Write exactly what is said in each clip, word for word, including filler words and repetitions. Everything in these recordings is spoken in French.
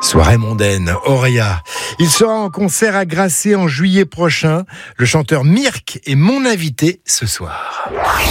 Soirée mondaine, Auria. Il sera en concert à Grasset en juillet prochain. Le chanteur Mirk est mon invité ce soir.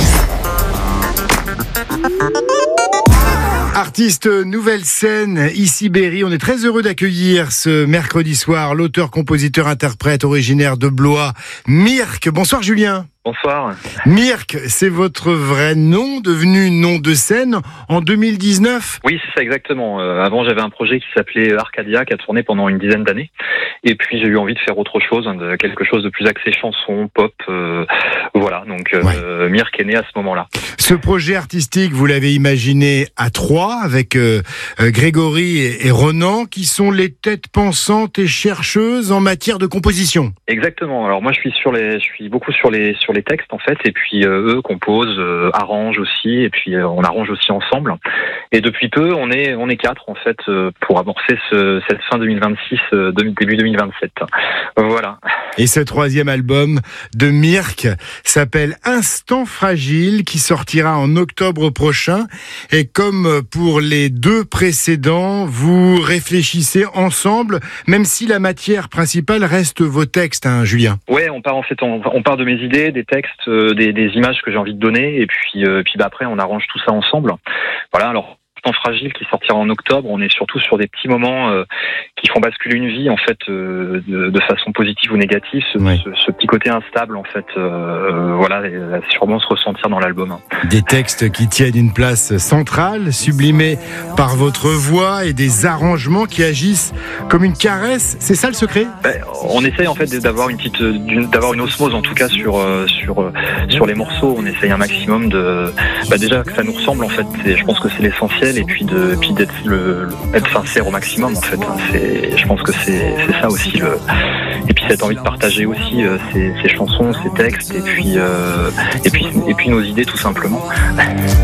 Artiste nouvelle scène, ici Berry. On est très heureux d'accueillir ce mercredi soir l'auteur, compositeur, interprète originaire de Blois, Mirk. Bonsoir Julien. Bonsoir. Mirk, c'est votre vrai nom, devenu nom de scène en deux mille dix-neuf. Oui, c'est ça exactement. Euh, avant, j'avais un projet qui s'appelait Arcadia, qui a tourné pendant une dizaine d'années. Et puis, j'ai eu envie de faire autre chose, hein, de quelque chose de plus axé chanson, pop. Euh, voilà, donc euh, ouais. Mirk est né à ce moment-là. Ce projet artistique, vous l'avez imaginé à trois, avec euh, euh, Grégory et, et Ronan, qui sont les têtes pensantes et chercheuses en matière de composition. Exactement. Alors moi, je suis sur les, je suis beaucoup sur les sur les textes en fait, et puis euh, eux composent, euh, arrangent aussi, et puis euh, on arrange aussi ensemble. Et depuis peu, on est on est quatre en fait euh, pour amorcer ce, cette fin deux mille vingt-six, euh, début deux mille vingt-sept. Voilà. Et ce troisième album de Mirk s'appelle Instant Fragile, qui sortira en octobre prochain. Et comme pour les deux précédents, vous réfléchissez ensemble, même si la matière principale reste vos textes, hein, Julien. Ouais, on part en fait, on, on part de mes idées, des textes, euh, des, des images que j'ai envie de donner, et puis, euh, puis bah après on arrange tout ça ensemble. Voilà, alors. Fragile qui sortira en octobre, on est surtout sur des petits moments euh, qui font basculer une vie en fait euh, de, de façon positive ou négative, ce, oui. ce, ce petit côté instable en fait, euh, voilà, va sûrement se ressentir dans l'album. Des textes qui tiennent une place centrale, sublimés par votre voix, et des arrangements qui agissent comme une caresse. C'est ça le secret ? Ben, on essaye en fait d'avoir une petite, d'avoir une osmose en tout cas sur sur sur les morceaux. On essaye un maximum de, bah, déjà que ça nous ressemble en fait. Et je pense que c'est l'essentiel. Et puis de, puis d'être le, être sincère au maximum en fait. C'est, je pense que c'est, c'est ça aussi le. Et puis cette envie de partager aussi euh, ces, ces chansons, ces textes, et puis euh, et puis et puis nos idées tout simplement.